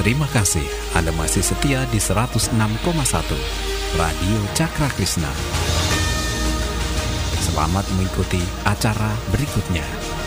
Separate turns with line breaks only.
Terima kasih Anda masih setia di 106,1 Radio Cakra Krishna. Selamat mengikuti acara berikutnya.